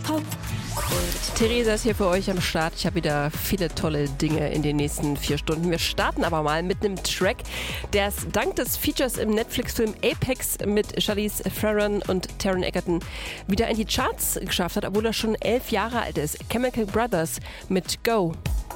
Theresa ist hier für euch am Start. Ich habe wieder viele tolle Dinge in den nächsten 4 Stunden. Wir starten aber mal mit einem Track, der es dank des Features im Netflix-Film Apex mit Charlize Theron und Taron Egerton wieder in die Charts geschafft hat, obwohl er schon 11 Jahre alt ist. Chemical Brothers mit Go.